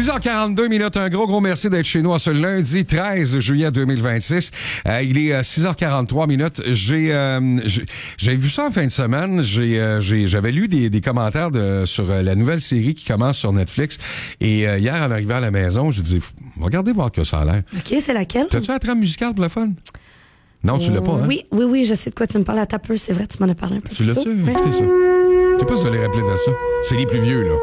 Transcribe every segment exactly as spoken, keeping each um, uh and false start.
six heures quarante-deux minutes, un gros, gros merci d'être chez nous en ce lundi treize juillet deux mille vingt-six. Euh, il est euh, six heures quarante-trois minutes. J'ai, euh, j'ai, j'ai vu ça en fin de semaine. J'ai, euh, j'ai, j'avais lu des, des commentaires de, sur euh, la nouvelle série qui commence sur Netflix. Et euh, hier, en arrivant à la maison, j'ai dit, regardez voir que ça a l'air. OK, c'est laquelle? T'as-tu la trame musicale pour le fun? Non, tu l'as pas, hein? Oui, oui, oui, je sais de quoi tu me parles à ta peu. C'est vrai, tu m'en as parlé un peu Tu l'as su? Ouais. Écoutez ça. Je sais pas si vous allez rappeler de ça. C'est les plus vieux, là.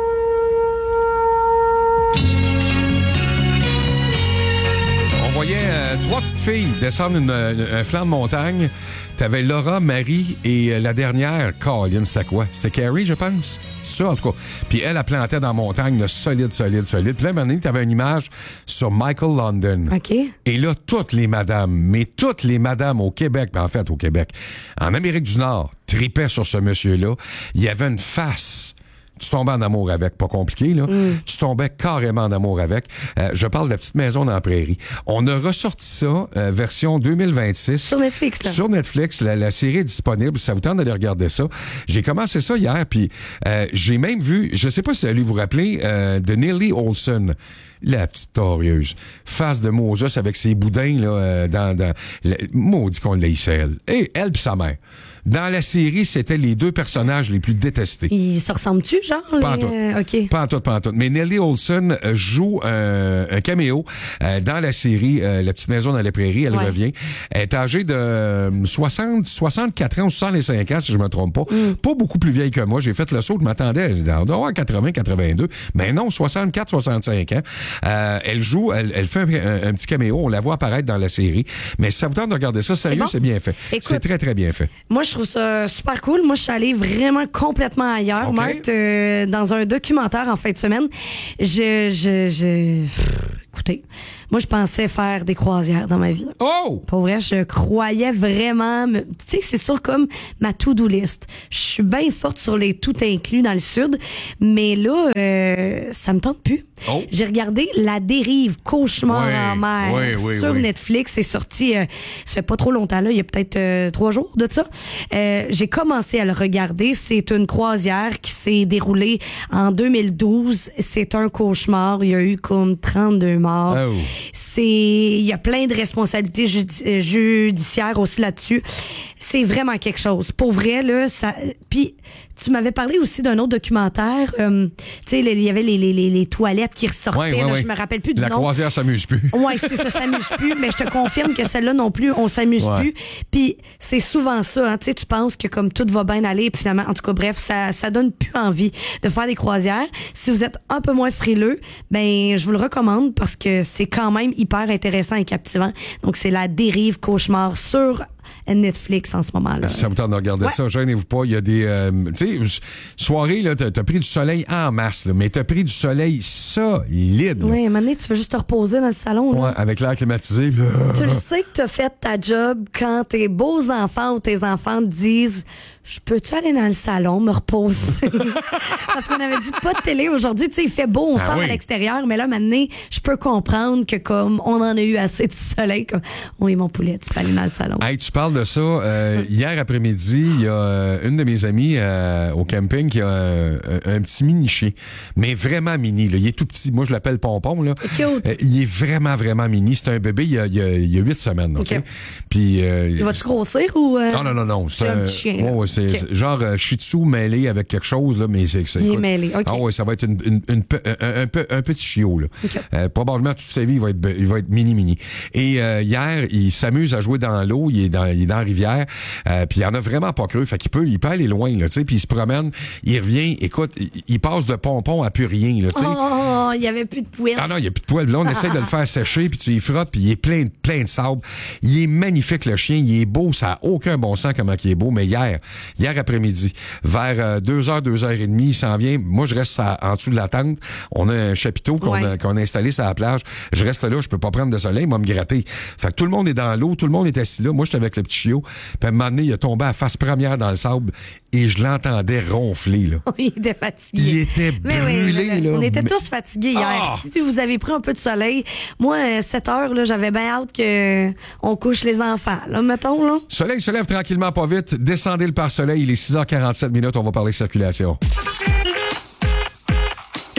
On voyait euh, trois petites filles descendre une, un flanc de montagne. T'avais Laura, Marie et euh, la dernière, Colin, c'était quoi? C'était Carrie, je pense? C'est ça, en tout cas. Puis elle, elle plantait dans la montagne, là, solide, solide, solide. Puis là, à un moment donné, t'avais une image sur Michael London. OK. Et là, toutes les madames, mais toutes les madames au Québec, en fait, au Québec, en Amérique du Nord, tripaient sur ce monsieur-là. Il y avait une face... Tu tombais en amour avec, pas compliqué, là. Mm. Tu tombais carrément en amour avec. Euh, je parle de la petite maison dans la prairie. On a ressorti ça, euh, version deux mille vingt-six. Sur Netflix, là. Sur Netflix, la, la série est disponible. Ça vous tente d'aller regarder ça. J'ai commencé ça hier, puis euh, j'ai même vu, je sais pas si vous allez vous rappeler, euh, de Nelly Olson. La petite torieuse. Face de Moses avec ses boudins, là, euh, dans, dans, le, maudit qu'on l'haïssait, elle. Et elle pis sa mère. Dans la série, c'était les deux personnages les plus détestés. Ils se ressemblent-tu, genre? Pas en les... tout. Euh, OK. Pas en tout, pas en tout. Mais Nelly Olson euh, joue un, un caméo euh, dans la série euh, La petite maison dans les prairies. Elle ouais. revient. Elle est âgée de euh, soixante, soixante-quatre ans ou soixante-cinq ans, si je me trompe pas. Mm. Pas beaucoup plus vieille que moi. J'ai fait le saut. Je m'attendais à avoir quatre-vingts, quatre-vingt-deux. Mais non, soixante-quatre, soixante-cinq ans. Euh, elle joue, elle, elle fait un, un, un petit caméo. On la voit apparaître dans la série. Mais si ça vous tente de regarder ça, sérieux, c'est, bon? c'est bien fait. Écoute, c'est très, très bien fait. Moi, je Je trouve ça super cool. Moi, je suis allée vraiment complètement ailleurs, okay. Marc, euh, dans un documentaire en fin de semaine. Je, je, je... Pff, écoutez, moi, je pensais faire des croisières dans ma vie. Oh! Pour vrai, je croyais vraiment... Me... Tu sais, c'est sûr comme ma to-do list. Je suis bien forte sur les tout inclus dans le sud, mais là, euh, ça me tente plus. Oh. J'ai regardé La Dérive, cauchemar oui, en mer oui, oui, sur oui. Netflix. C'est sorti, euh, ça fait pas trop longtemps, là. Il y a peut-être euh, trois jours de ça. Euh, j'ai commencé à le regarder. C'est une croisière qui s'est déroulée en deux mille douze. C'est un cauchemar. Il y a eu comme trente-deux morts. Oh. C'est, il y a plein de responsabilités judi- judiciaires aussi là-dessus. C'est vraiment quelque chose. Pour vrai, là, ça... Puis, tu m'avais parlé aussi d'un autre documentaire. Euh, tu sais, il y avait les, les, les, les toilettes qui ressortaient. Ouais, ouais, là, ouais. Je me rappelle plus du La nom. La croisière s'amuse plus. Ouais, c'est ça, s'amuse plus. Mais je te confirme que celle-là non plus, on s'amuse ouais. plus. Puis, c'est souvent ça. Hein, tu sais, tu penses que comme tout va bien aller, puis finalement, en tout cas, bref, ça, ça donne plus envie de faire des croisières. Si vous êtes un peu moins frileux, ben, je vous le recommande parce que c'est quand même hyper intéressant et captivant. Donc, c'est La Dérive, cauchemar sur Netflix en ce moment-là. Si ça vous tente de regarder ouais. ça, gênez-vous pas. Il y a des... Euh, tu sais, soirée, là, t'as, t'as pris du soleil en masse, là, mais t'as pris du soleil solide. Là. Oui, à un moment donné, tu veux juste te reposer dans le salon. Là. Ouais, avec l'air climatisé. Là. Tu le sais que t'as fait ta job quand tes beaux enfants ou tes enfants te disent « Je peux-tu aller dans le salon, me reposer? » Parce qu'on avait dit pas de télé aujourd'hui. Tu sais, il fait beau, on ah sort oui. à l'extérieur, mais là, maintenant, je peux comprendre que comme on en a eu assez de soleil, comme « Oui, mon poulet, tu peux aller dans le salon. » Hey, tu parles de ça. Euh, hier après-midi, il y a euh, une de mes amies euh, au camping qui a un, un, un petit mini-chien. Mais vraiment mini. Là. Il est tout petit. Moi, je l'appelle Pompon. Là. Cute. Euh, il est vraiment, vraiment mini. C'est un bébé il y a, il y a, il y a huit semaines. Okay? Okay. Puis, euh, il va-tu grossir ou... Euh... Non, non, non. non. C'est, c'est un, un petit chien. Ouais, c'est, okay. c'est genre euh, Shih Tzu mêlé avec quelque chose. Là, mais c'est, c'est, il est mêlé. OK. Ah ouais, ça va être une, une, une, un, un, un, un petit chiot. Là. Okay. Euh, probablement toute sa vie, il va être, il va être mini-mini. Et euh, hier, il s'amuse à jouer dans l'eau. Il est dans, il est dans la rivière. Euh, puis il en a vraiment pas cru. Fait qu'il peut, il peut aller loin, là, tu sais. Puis il se promène, il revient, écoute, il, il passe de pompon à plus rien, là, tu sais. Oh, il y avait plus de poêle. Ah non, il y a plus de poêle. Là, on essaie de le faire sécher, puis tu y frottes, puis il est plein, plein de sable. Il est magnifique, le chien. Il est beau. Ça a aucun bon sens comment il est beau. Mais hier, hier après-midi, vers euh, deux heures, deux heures et demie, il s'en vient. Moi, je reste à, en dessous de la tente. On a un chapiteau qu'on, ouais. a, qu'on a installé sur la plage. Je reste là, je peux pas prendre de soleil, il va me gratter. Fait que tout le monde est dans l'eau, tout le monde est assis là. Moi, j'étais avec le petit chiot. Puis à un moment donné, il a tombé à face première dans le sable et je l'entendais ronfler, là. Il était fatigué. Il était brûlé, oui, là. On était mais... tous fatigués hier. Ah! Si vous avez pris un peu de soleil, moi, sept heures, là, j'avais bien hâte que on couche les enfants, là, mettons, là. Soleil se lève tranquillement, pas vite. Descendez le pare-soleil. Il est six heures quarante-sept minutes. On va parler circulation. Juste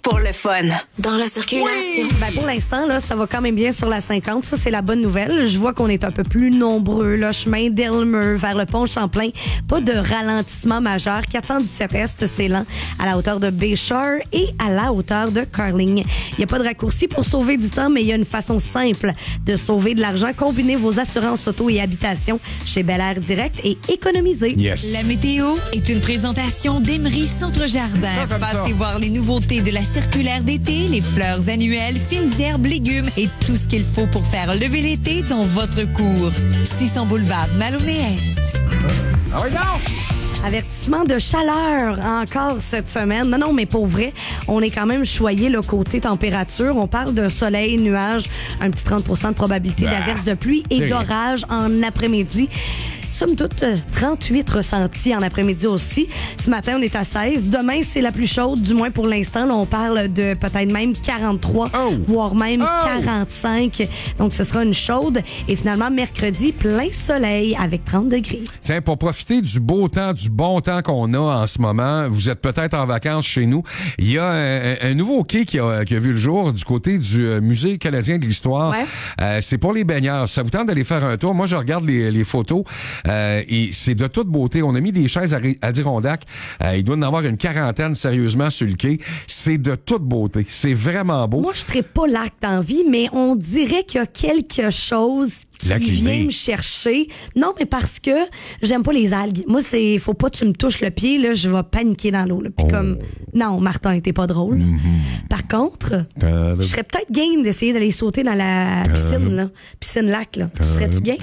pour le fun. Dans la circulation. Oui. Ben pour l'instant, là, ça va quand même bien sur la cinquante. Ça, c'est la bonne nouvelle. Je vois qu'on est un peu plus nombreux. Là, chemin d'Elmer vers le pont Champlain. Pas de ralentissement majeur. quatre cent dix-sept Est, c'est lent à la hauteur de Bayshore et à la hauteur de Carling. Il n'y a pas de raccourci pour sauver du temps, mais il y a une façon simple de sauver de l'argent. Combinez vos assurances auto et habitation chez Bel Air Direct et économisez. Yes. La météo est une présentation d'Emery Centre Jardin. Pas comme ça. Passez voir les nouveautés de la circulaire d'été, les fleurs annuelles, fines herbes, légumes et tout ce qu'il faut pour faire lever l'été dans votre cour. six cents boulevard Maloney-Est. Ah oui, non! Avertissement de chaleur encore cette semaine. Non, non, mais pour vrai, on est quand même choyé le côté température. On parle d'un soleil, nuage, un petit trente pour cent de probabilité Bah, d'averse de pluie et c'est d'orage en après-midi. Somme toute, trente-huit ressentis en après-midi aussi. Ce matin, on est à seize. Demain, c'est la plus chaude, du moins pour l'instant. Là, on parle de peut-être même quarante-trois, Oh! voire même Oh! quarante-cinq. Donc, ce sera une chaude. Et finalement, mercredi, plein soleil avec trente degrés. Tiens, pour profiter du beau temps, du bon temps qu'on a en ce moment, vous êtes peut-être en vacances chez nous. Il y a un, un nouveau quai qui a, qui a vu le jour du côté du Musée canadien de l'histoire. Ouais. Euh, c'est pour les baigneurs. Ça vous tente d'aller faire un tour? Moi, je regarde les, les photos euh, et c'est de toute beauté. On a mis des chaises à Adirondack. Euh, il doit y en avoir une quarantaine sérieusement sur le quai. C'est de toute beauté. C'est vraiment beau. Moi, je ne pas l'acte en vie, mais on dirait qu'il y a quelque chose qui Lac vient Limay. me chercher. Non, mais parce que j'aime pas les algues. Moi, c'est faut pas que tu me touches le pied, là, je vais paniquer dans l'eau. là. Puis Oh. comme, non, Martin, t'es pas drôle. Mm-hmm. Par contre, je serais peut-être game d'essayer d'aller sauter dans la piscine, là. Piscine-lac, là. Tu serais-tu game?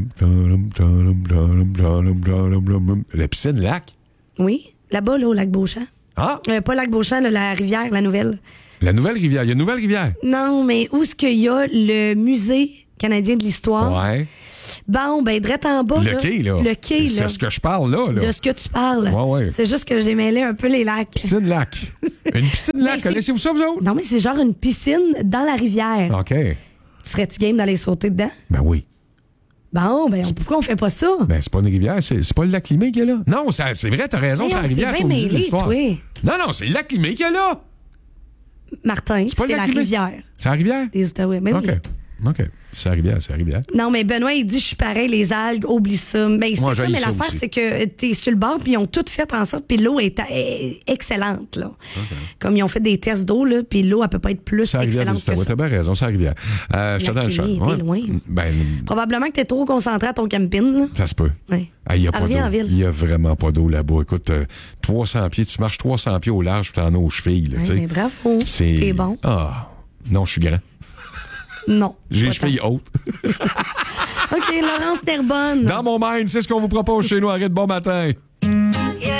La piscine lac? Oui. Là-bas, là, au lac Beauchamp. Ah, Euh, pas lac Beauchamp, là, la rivière, la nouvelle. la nouvelle rivière. Il y a une nouvelle rivière. Non, mais où est-ce qu'il y a le musée canadien de l'histoire? Ouais. Bon, ben, drette en bas. Le là. quai, là. Le quai, là. C'est ce que je parle, là. là. De ce que tu parles. Ouais, ouais. C'est juste que j'ai mêlé un peu les lacs. Piscine lac. Une piscine lac. c'est- Connaissez-vous ça, vous autres? Non, mais c'est genre une piscine dans la rivière. OK. Tu serais-tu game d'aller sauter dedans? Ben oui. Bon, ben, on- pourquoi on fait pas ça? Ben, c'est pas une rivière, c'est, c'est pas le lac Limay qui est là. Non, ça- c'est vrai, t'as raison, c'est la Voyons, rivière, t'es c'est au bien musée de mêlé, l'histoire. toi. Non, non, c'est le lac Limay qui est là. Martin, pas c'est le la lac Limay? rivière C'est la rivière? des Outaouais. Ben OK. oui. OK. C'est la rivière, c'est la rivière. Non, mais Benoît, il dit, je suis pareil, les algues, oublie ça. Ben, c'est Moi, ça, j'haïs mais ça l'affaire, aussi. c'est que t'es sur le bord, puis ils ont tout fait en sorte, puis l'eau est, est excellente, là. Comme ils ont fait des tests d'eau, là, puis l'eau, elle peut pas être plus C'est la rivière des excellente que Outaouais. ça. T'as bien raison, c'est la rivière. Euh, je te Lac donne le champ. Limay, t'es loin. Ben, Probablement que t'es trop concentré à ton camping, là. ça se peut. Oui. Ah, il y a pas Reviens en d'eau. ville. Il y a vraiment pas d'eau là-bas. Écoute, euh, trois cents pieds, tu marches trois cents pieds au large, puis t'en as aux chevilles, là, Ouais, tu sais. mais bravo. C'est... T'es bon. Ah. Non, je suis grand. Non. J'ai les pas chevilles hautes. tant. OK, Laurence Nerbonne. Dans mon mind, c'est ce qu'on vous propose chez nous. Arrête, bon matin.